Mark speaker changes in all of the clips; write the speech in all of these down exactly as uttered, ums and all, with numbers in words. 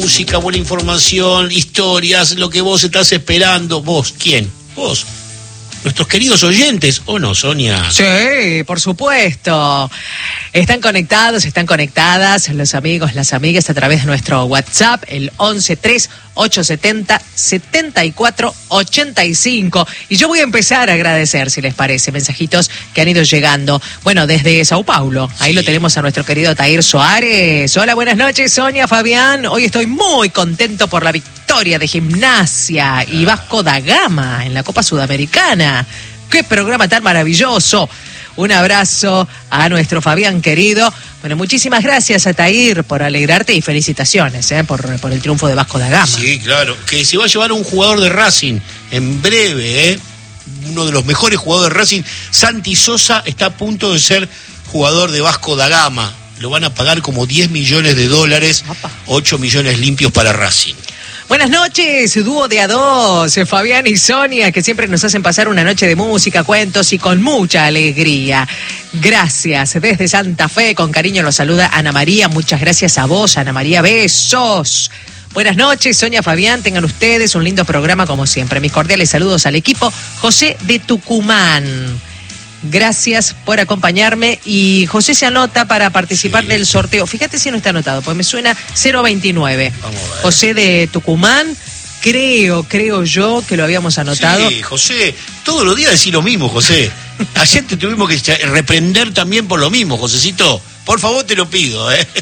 Speaker 1: música, buena información, historias, lo que vos estás esperando. ¿Vos quién? Vos. Nuestros queridos oyentes, ¿o no, Sonia?
Speaker 2: Sí, por supuesto. Están conectados, están conectadas los amigos, las amigas a través de nuestro WhatsApp, el once tres ocho setenta setenta y cuatro ochenta y cinco. Y yo voy a empezar a agradecer, si les parece, mensajitos que han ido llegando. Bueno, desde Sao Paulo, ahí sí. Lo tenemos a nuestro querido Tair Soares. Hola, buenas noches, Sonia, Fabián. Hoy estoy muy contento por la victoria de Gimnasia y Vasco da Gama en la Copa Sudamericana. ¡Qué programa tan maravilloso! Un abrazo a nuestro Fabián querido. Bueno, muchísimas gracias a Tair por alegrarte y felicitaciones eh, por, por el triunfo de Vasco da Gama.
Speaker 1: Sí, claro, que se va a llevar un jugador de Racing en breve, ¿eh? Uno de los mejores jugadores de Racing. Santi Sosa está a punto de ser jugador de Vasco da Gama. Lo van a pagar como diez millones de dólares, Opa. ocho millones limpios para Racing.
Speaker 2: Buenas noches, dúo de a dos, Fabián y Sonia, que siempre nos hacen pasar una noche de música, cuentos y con mucha alegría. Gracias. Desde Santa Fe, con cariño los saluda Ana María. Muchas gracias a vos, Ana María. Besos. Buenas noches, Sonia, Fabián. Tengan ustedes un lindo programa como siempre. Mis cordiales saludos al equipo. José de Tucumán. Gracias por acompañarme. Y José se anota para participar sí. del sorteo. Fíjate si no está anotado, pues me suena cero veintinueve. Vamos a ver. José de Tucumán, creo, creo yo que lo habíamos anotado.
Speaker 1: Sí, José, todos los días decís lo mismo, José. Ayer te tuvimos que reprender también por lo mismo, Josecito. Por favor, te lo pido, ¿eh?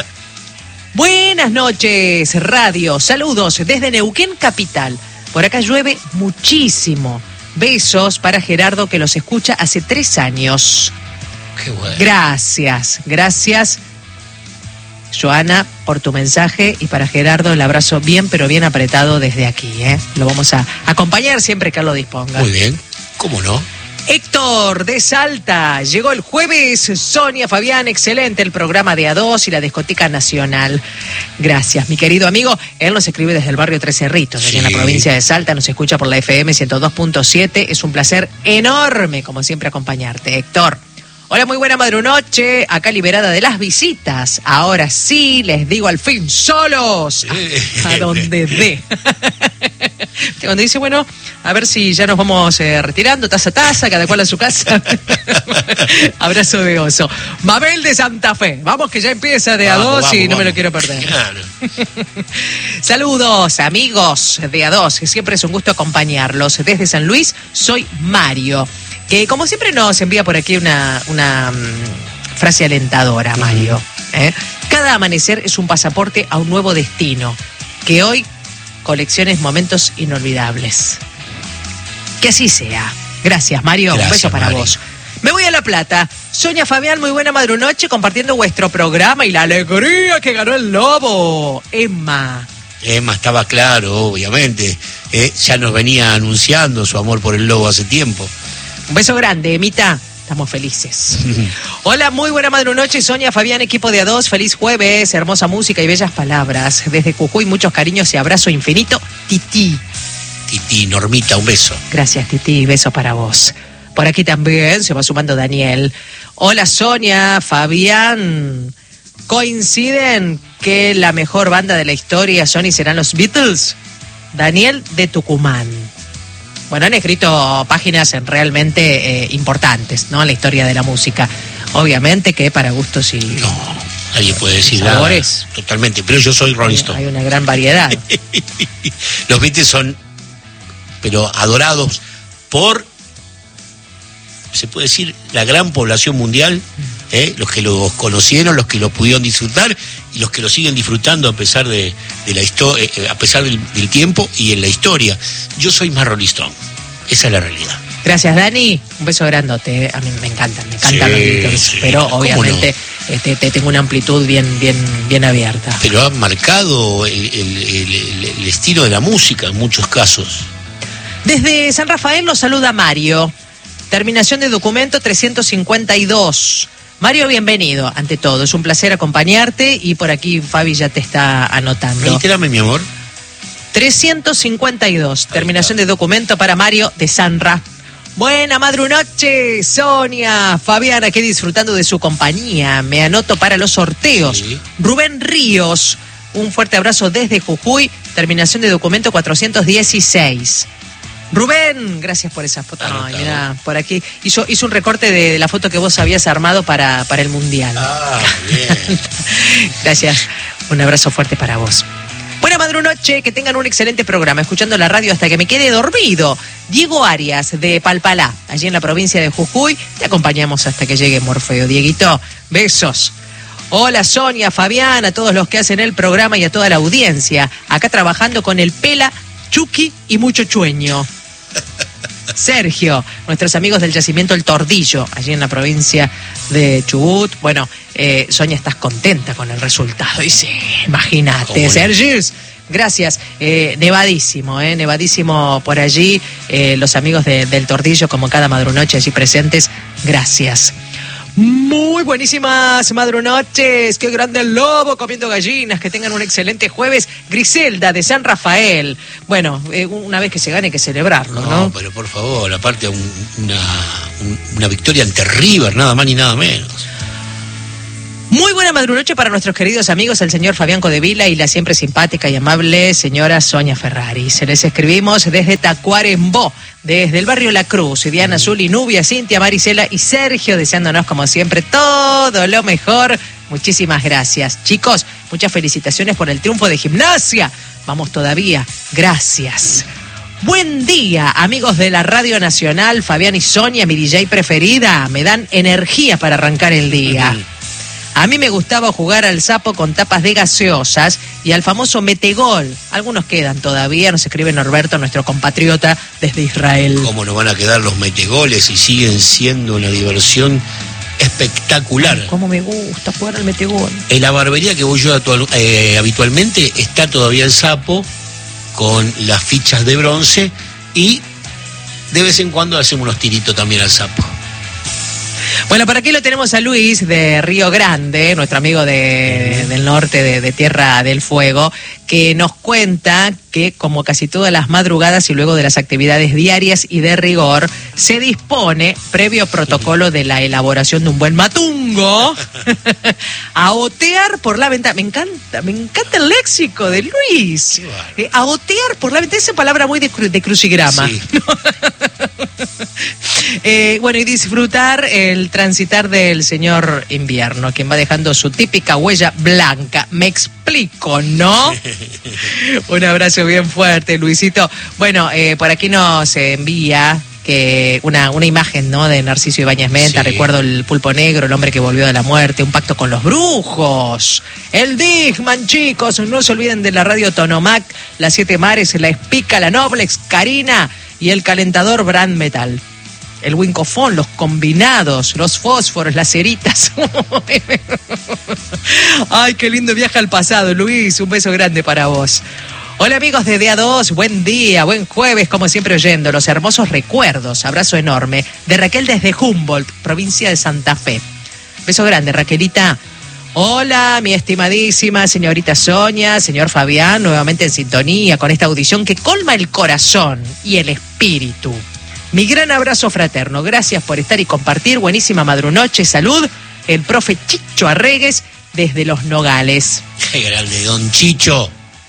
Speaker 2: Buenas noches, radio. Saludos desde Neuquén Capital. Por acá llueve muchísimo. Besos para Gerardo, que los escucha hace tres años.
Speaker 1: Qué bueno.
Speaker 2: Gracias, gracias, Joana, por tu mensaje. Y para Gerardo, el abrazo bien, pero bien apretado desde aquí, ¿eh? Lo vamos a acompañar siempre que él lo disponga.
Speaker 1: Muy bien, ¿cómo no?
Speaker 2: Héctor de Salta, llegó el jueves. Sonia, Fabián, excelente el programa de A dos y la discoteca nacional. Gracias, mi querido amigo. Él nos escribe desde el barrio Tres Cerritos, sí. en la provincia de Salta. Nos escucha por la F M ciento dos punto siete. Es un placer enorme, como siempre, acompañarte, Héctor. Hola, muy buena madrunoche, acá liberada de las visitas. Ahora sí, les digo al fin, solos, a, a donde dé. Cuando dice, bueno, a ver si ya nos vamos eh, retirando, taza a taza, cada cual a su casa. Abrazo de oso. Mabel de Santa Fe, vamos que ya empieza de vamos, A dos vamos, y no vamos. Me lo quiero perder. Claro. Saludos, amigos de A dos, siempre es un gusto acompañarlos. Desde San Luis, soy Mario, que como siempre nos envía por aquí una, una um, frase alentadora, Mario. ¿eh? Cada amanecer es un pasaporte a un nuevo destino, que hoy colecciones momentos inolvidables. Que así sea. Gracias, Mario. Gracias, un beso para Mario. Vos. Me voy a La Plata. Sonia, Fabián, muy buena madrunoche compartiendo vuestro programa y la alegría que ganó el Lobo. Emma.
Speaker 1: Emma estaba claro, obviamente. Eh, ya nos venía anunciando su amor por el Lobo hace tiempo.
Speaker 2: Un beso grande, Emita. Estamos felices. Hola, muy buena madrunoche, Sonia, Fabián, equipo de A dos. Feliz jueves, hermosa música y bellas palabras. Desde Jujuy, muchos cariños y abrazo infinito. Titi.
Speaker 1: Titi, Normita, un beso.
Speaker 2: Gracias, Titi, beso para vos. Por aquí también se va sumando Daniel. Hola, Sonia, Fabián. ¿Coinciden que la mejor banda de la historia son y serán los Beatles? Daniel de Tucumán. Bueno, han escrito páginas realmente eh, importantes, ¿no? En la historia de la música. Obviamente que para gustos y...
Speaker 1: No, nadie puede decir
Speaker 2: sabores.
Speaker 1: Nada. Totalmente, pero yo soy Rolling Stone.
Speaker 2: Hay una gran variedad.
Speaker 1: Los Beatles son, pero adorados por, se puede decir, la gran población mundial, ¿eh? Los que los conocieron, los que lo pudieron disfrutar y los que lo siguen disfrutando a pesar de, de la historia, eh, a pesar del, del tiempo y en la historia. Yo soy más Rolling Stone. Esa es la realidad.
Speaker 2: Gracias, Dani. Un beso grandote. A mí me encantan, me encantan sí, los Beatles, sí, pero obviamente no? este, te, tengo una amplitud bien, bien, bien abierta.
Speaker 1: Pero han marcado el, el, el, el estilo de la música en muchos casos.
Speaker 2: Desde San Rafael nos saluda Mario. Terminación de documento trescientos cincuenta y dos. Mario, bienvenido, ante todo. Es un placer acompañarte y por aquí Fabi ya te está anotando.
Speaker 1: Reitérame, mi amor.
Speaker 2: trescientos cincuenta y dos, terminación de documento para Mario de Sanra. Buena madrunoche, Sonia, Fabián, aquí disfrutando de su compañía. Me anoto para los sorteos. Sí. Rubén Ríos, Un fuerte abrazo desde Jujuy, terminación de documento cuatrocientos dieciséis. Rubén, gracias por esa foto. Ay, mirá, por aquí. Hizo, hizo un recorte de, de la foto que vos habías armado para, para el Mundial.
Speaker 1: Ah, bien.
Speaker 2: Gracias. Un abrazo fuerte para vos. Buena madrunoche, que tengan un excelente programa, escuchando la radio hasta que me quede dormido. Diego Arias, de Palpalá, allí en la provincia de Jujuy. Te acompañamos hasta que llegue Morfeo. Dieguito, besos. Hola Sonia, Fabián, a todos los que hacen el programa y a toda la audiencia. Acá trabajando con el Pela, Chucky y mucho chueño. Sergio, nuestros amigos del yacimiento El Tordillo, allí en la provincia de Chubut. Bueno, eh, Sonia, estás contenta con el resultado. Y sí, imagínate, Sergio. Gracias. Eh, nevadísimo, eh, nevadísimo por allí. Eh, los amigos de, del Tordillo, como cada madrunoche allí presentes, gracias. Muy buenísimas madrunoches, qué grande el lobo comiendo gallinas, que tengan un excelente jueves. Griselda de San Rafael. Bueno, eh, una vez que se gane hay que celebrarlo, ¿no?
Speaker 1: No, pero por favor, aparte un, una, un, una victoria ante River, nada más ni nada menos.
Speaker 2: Muy buena madrunoche para nuestros queridos amigos, el señor Fabián Codevila y la siempre simpática y amable señora Sonia Ferrari. Se les escribimos desde Tacuarembó, desde el barrio La Cruz. Diana, Zuli, Nubia, Cintia, Marisela y Sergio, deseándonos como siempre todo lo mejor. Muchísimas gracias. Chicos, muchas felicitaciones por el triunfo de Gimnasia. Vamos todavía. Gracias. Buen día, amigos de la Radio Nacional. Fabián y Sonia, mi D J preferida, me dan energía para arrancar el día. Uh-huh. A mí me gustaba jugar al sapo con tapas de gaseosas y al famoso metegol. Algunos quedan todavía, nos escribe Norberto, nuestro compatriota desde Israel.
Speaker 1: ¿Cómo nos van a quedar los metegoles y siguen siendo una diversión espectacular?
Speaker 2: Ay, cómo me gusta jugar al metegol.
Speaker 1: En la barbería que voy yo actual, eh, habitualmente está todavía el sapo con las fichas de bronce y de vez en cuando hacemos unos tiritos también al sapo.
Speaker 2: Bueno, por aquí lo tenemos a Luis de Río Grande, nuestro amigo de, del norte de, de Tierra del Fuego, que nos cuenta que como casi todas las madrugadas y luego de las actividades diarias y de rigor, se dispone, previo protocolo de la elaboración de un buen matungo, a otear por la ventana. Me encanta, me encanta el léxico de Luis. Eh, a otear por la ventana, esa palabra muy de, cru, de crucigrama. Sí. eh, bueno, y disfrutar el transitar del señor invierno, quien va dejando su típica huella blanca. Me explico, ¿no? Un abrazo bien fuerte, Luisito. Bueno, eh, por aquí nos envía que una, una imagen, ¿no?, de Narciso Ibáñez Menta. Sí. Recuerdo el pulpo negro, el hombre que volvió de la muerte, un pacto con los brujos, el Digman, chicos, no se olviden de la radio Tonomac, las Siete Mares, la Espica, la Noblex, Karina y el calentador Brand Metal. El Wincofón, los combinados, los fósforos, las ceritas. Ay, qué lindo viaje al pasado, Luis. Un beso grande para vos. Hola amigos de D A dos, buen día, buen jueves, como siempre oyendo los hermosos recuerdos. Abrazo enorme de Raquel desde Humboldt, provincia de Santa Fe. Beso grande, Raquelita. Hola, mi estimadísima señorita Sonia, señor Fabián, nuevamente en sintonía con esta audición que colma el corazón y el espíritu. Mi gran abrazo fraterno, gracias por estar y compartir. Buenísima madrunoche, salud. El profe Chicho Arregues desde Los Nogales.
Speaker 1: ¡Qué grande, don Chicho!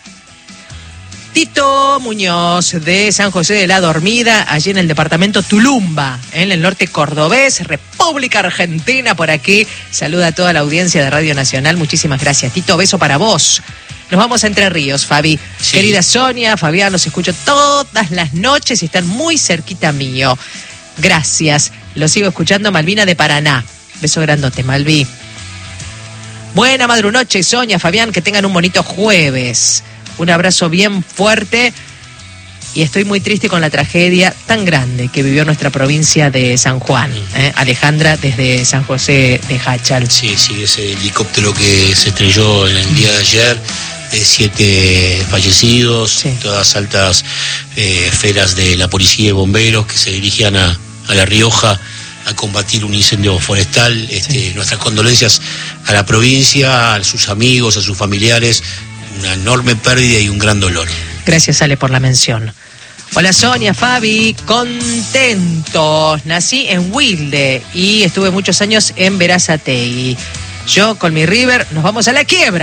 Speaker 2: Tito Muñoz de San José de la Dormida, allí en el departamento Tulumba, en el norte cordobés, República Argentina, por aquí. Saluda a toda la audiencia de Radio Nacional. Muchísimas gracias, Tito. Beso para vos. Nos vamos a Entre Ríos, Fabi. Sí. Querida Sonia, Fabián, los escucho todas las noches y están muy cerquita mío. Gracias. Los sigo escuchando, Malvina de Paraná. Beso grandote, Malví. Buena madrunoche, Sonia, Fabián, que tengan un bonito jueves. Un abrazo bien fuerte. Y estoy muy triste con la tragedia tan grande que vivió nuestra provincia de San Juan. ¿eh? Alejandra, desde San José de Hachal.
Speaker 1: Sí, sí, ese helicóptero que se estrelló en el día de ayer. Eh, siete fallecidos, sí. Todas altas eh, esferas de la policía y bomberos que se dirigían a, a La Rioja a combatir un incendio forestal. Este, sí. Nuestras condolencias a la provincia, a sus amigos, a sus familiares. Una enorme pérdida y un gran dolor.
Speaker 2: Gracias, Ale, por la mención. Hola Sonia, Fabi, contentos. Nací en Wilde y estuve muchos años en Verazategui. Yo con mi River nos vamos a la quiebra.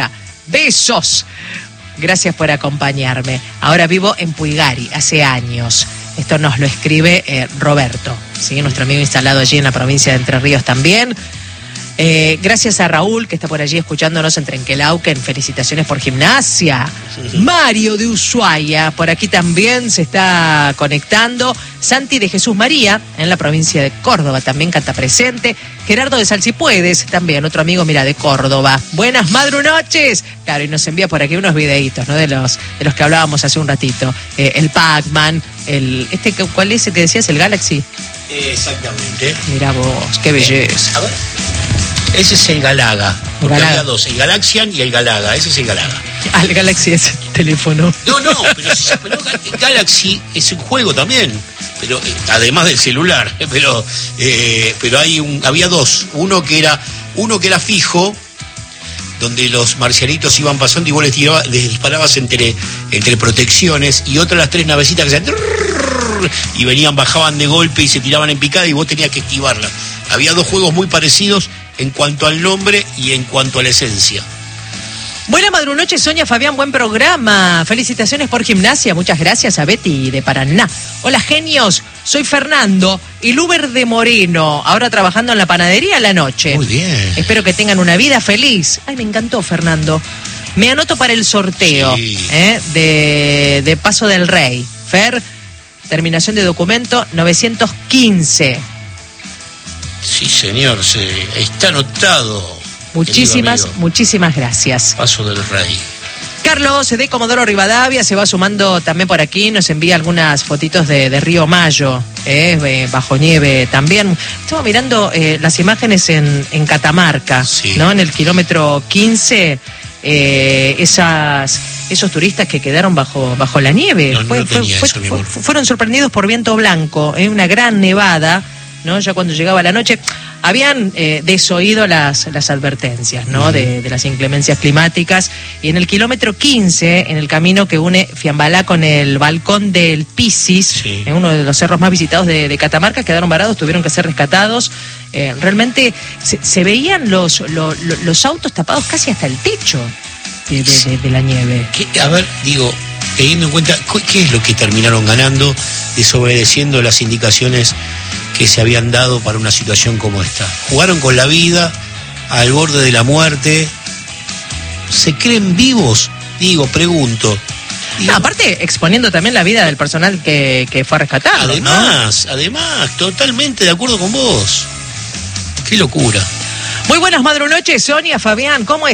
Speaker 2: Besos. Gracias por acompañarme. Ahora vivo en Puigari, hace años. Esto nos lo escribe eh, Roberto, ¿sí? Nuestro amigo instalado allí en la provincia de Entre Ríos también. Eh, gracias a Raúl, que está por allí escuchándonos en Trenquelauquen. Felicitaciones por Gimnasia. Sí. Mario de Ushuaia, por aquí también se está conectando. Santi de Jesús María, en la provincia de Córdoba, también canta presente. Gerardo de Salsipuedes, también otro amigo, mira, de Córdoba. Buenas madrunoches. Claro, y nos envía por aquí unos videitos, ¿no? De los, de los que hablábamos hace un ratito. Eh, el Pac-Man, el, este, ¿cuál es el que decías? El Galaxy.
Speaker 1: Exactamente.
Speaker 2: Mira vos, qué belleza.
Speaker 1: A ver. Ese es el Galaga, porque
Speaker 2: Galaga.
Speaker 1: había dos, el Galaxian y el Galaga, ese es el Galaga.
Speaker 2: Ah, el Galaxy es el teléfono.
Speaker 1: No, no, pero, pero Galaxy es un juego también, pero eh, además del celular, pero eh, pero hay un, había dos, uno que era uno que era fijo, donde los marcianitos iban pasando y vos les, tiraba, les disparabas entre, entre protecciones, y otra las tres navecitas que hacían y venían, bajaban de golpe y se tiraban en picada y vos tenías que esquivarla. Había dos juegos muy parecidos en cuanto al nombre y en cuanto a la esencia.
Speaker 2: Buena madrunoche, Sonia, Fabián, buen programa. Felicitaciones por Gimnasia. Muchas gracias a Betty de Paraná. Hola, genios. Soy Fernando, el Uber de Moreno, ahora trabajando en la panadería a la noche.
Speaker 1: Muy bien.
Speaker 2: Espero que tengan una vida feliz. Ay, me encantó, Fernando. Me anoto para el sorteo
Speaker 1: sí.
Speaker 2: ¿eh? de, de Paso del Rey. Fer, terminación de documento novecientos quince.
Speaker 1: Sí, señor, se, está anotado.
Speaker 2: Muchísimas, muchísimas gracias.
Speaker 1: Paso del Rey.
Speaker 2: Carlos de Comodoro Rivadavia se va sumando también por aquí, nos envía algunas fotitos de, de Río Mayo, eh, bajo nieve también. Estaba mirando eh, las imágenes en, en Catamarca, sí. ¿no? En el kilómetro quince, eh, esas, esos turistas que quedaron bajo, bajo la nieve.
Speaker 1: No,
Speaker 2: fue,
Speaker 1: no tenía
Speaker 2: fue,
Speaker 1: eso,
Speaker 2: fue, fue, fueron sorprendidos por viento blanco, eh, una gran nevada, ¿no? Ya cuando llegaba la noche, habían eh, desoído las, las advertencias, ¿no? Uh-huh. de, de las inclemencias climáticas. Y en el kilómetro quince, en el camino que une Fiambalá con el balcón del Pisis, sí. en uno de los cerros más visitados de, de Catamarca, quedaron varados, tuvieron que ser rescatados. Eh, realmente se, se veían los, los, los autos tapados casi hasta el techo de, de, de, de la nieve.
Speaker 1: ¿Qué? A ver, digo, teniendo en cuenta, ¿qué es lo que terminaron ganando desobedeciendo las indicaciones que se habían dado para una situación como esta? Jugaron con la vida, al borde de la muerte. ¿Se creen vivos? Digo, pregunto. Digo,
Speaker 2: no, aparte, exponiendo también la vida del personal que, que fue rescatado.
Speaker 1: Además,
Speaker 2: ¿no?
Speaker 1: además, totalmente de acuerdo con vos. Qué locura.
Speaker 2: Muy buenas madrunoches, Sonia, Fabián, ¿cómo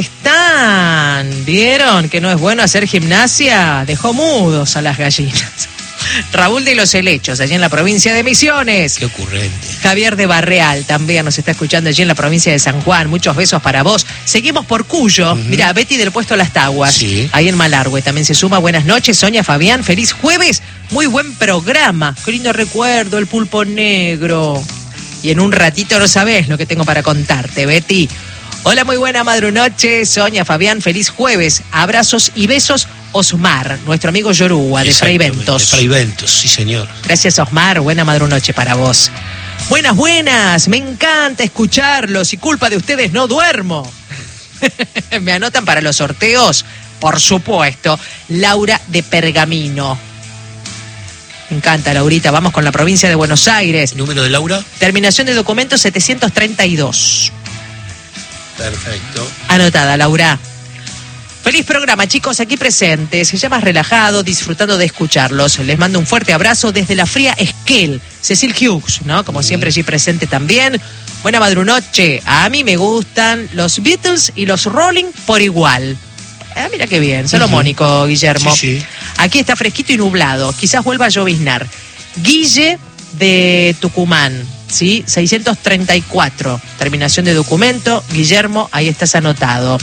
Speaker 2: están? ¿Vieron que no es bueno hacer gimnasia? Dejó mudos a las gallinas. Raúl de los Helechos, allí en la provincia de Misiones.
Speaker 1: Qué ocurrente.
Speaker 2: Javier de Barreal también nos está escuchando allí en la provincia de San Juan. Muchos besos para vos. Seguimos por Cuyo. Uh-huh. Mirá, Betty del puesto Las Taguas.
Speaker 1: Sí.
Speaker 2: Ahí en Malargüe también se suma. Buenas noches, Sonia, Fabián. Feliz jueves. Muy buen programa. Qué lindo recuerdo, el pulpo negro. Y en un ratito no sabés lo que tengo para contarte, Betty. Hola, muy buena madrunoche, Sonia, Fabián, feliz jueves. Abrazos y besos, Osmar, nuestro amigo Yoruba, de Fray Ventos.
Speaker 1: De Fray Ventos, sí, señor.
Speaker 2: Gracias, Osmar, buena madrunoche para vos. Buenas, buenas, me encanta escucharlos y culpa de ustedes no duermo. Me anotan para los sorteos, por supuesto, Laura de Pergamino. Me encanta, Laurita, vamos con la provincia de Buenos Aires.
Speaker 1: ¿Número de Laura?
Speaker 2: Terminación de documento setecientos treinta y dos.
Speaker 1: Perfecto.
Speaker 2: Anotada, Laura. Feliz programa, chicos, aquí presentes. Ya más relajado, disfrutando de escucharlos. Les mando un fuerte abrazo desde la fría Esquel. Cecil Hughes, ¿no? Como mm. siempre, allí presente también. Buena madrunoche. A mí me gustan los Beatles y los Rolling por igual. Ah, mira qué bien. Salomónico, uh-huh. Guillermo.
Speaker 1: Sí, sí.
Speaker 2: Aquí está fresquito y nublado. Quizás vuelva a lloviznar. Guille de Tucumán. ¿Sí? seiscientos treinta y cuatro, terminación de documento. Guillermo, ahí estás anotado.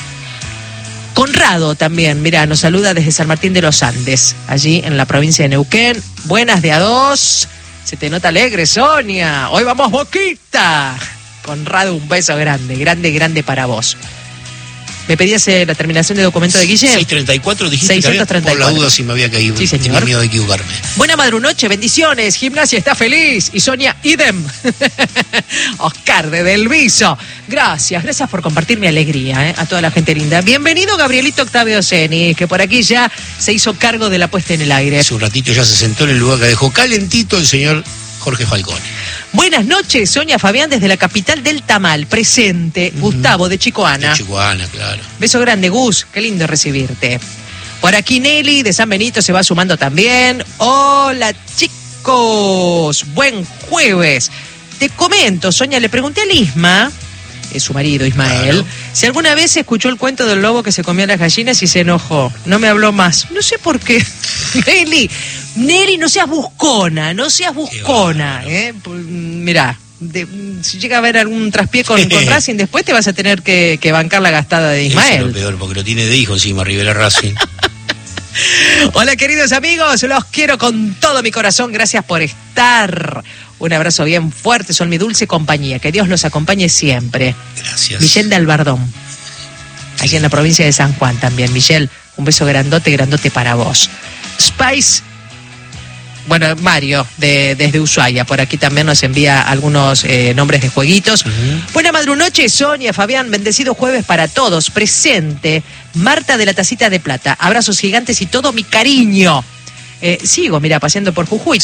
Speaker 2: Conrado también, mira, nos saluda desde San Martín de los Andes, allí en la provincia de Neuquén. Buenas de a dos. Se te nota alegre, Sonia. Hoy vamos Boquita. Conrado, un beso grande, grande, grande para vos. ¿Me pedías eh, la terminación de documento de Guille?
Speaker 1: seiscientos treinta y cuatro dijiste
Speaker 2: seiscientos treinta y cuatro.
Speaker 1: Por la duda si me había caído.
Speaker 2: Sí, señor.
Speaker 1: Tenía miedo de equivocarme.
Speaker 2: Buena madrunoche, bendiciones. Gimnasia está feliz. Y Sonia, idem. Oscar de Del Viso. Gracias, gracias por compartir mi alegría, ¿eh? A toda la gente linda. Bienvenido Gabrielito Octavio Ceni, que por aquí ya se hizo cargo de la puesta en el aire.
Speaker 1: Hace un ratito ya se sentó en el lugar que dejó calentito el señor Jorge Falcone.
Speaker 2: Buenas noches, Sonia Fabián, desde la capital del tamal, presente. Uh-huh. Gustavo, de Chicoana.
Speaker 1: De Chicoana, claro.
Speaker 2: Beso grande, Gus, qué lindo recibirte. Por aquí Nelly, de San Benito, se va sumando también. Hola, chicos, buen jueves. Te comento, Sonia, le pregunté a Lisma, es su marido Ismael, claro, si alguna vez escuchó el cuento del lobo que se comió a las gallinas y se enojó. No me habló más. No sé por qué. Nelly, Nelly, no seas buscona, no seas buscona. ¿eh? Mirá, de, si llega a haber algún traspié con, con Racing, después te vas a tener que, que bancar la gastada de Ismael.
Speaker 1: Eso es lo peor, porque lo tiene de hijo encima, Rivera Racing.
Speaker 2: Hola, queridos amigos, los quiero con todo mi corazón. Gracias por estar. Un abrazo bien fuerte, son mi dulce compañía. Que Dios los acompañe siempre.
Speaker 1: Gracias.
Speaker 2: Michelle de Albardón, aquí en la provincia de San Juan también. Michelle, un beso grandote, grandote para vos. Spice, bueno, Mario, de, desde Ushuaia, por aquí también nos envía algunos eh, nombres de jueguitos. Uh-huh. Buena madrunoche, Sonia, Fabián, bendecido jueves para todos. Presente, Marta de la Tacita de Plata. Abrazos gigantes y todo mi cariño. Eh, sigo, mira, paseando por Jujuy.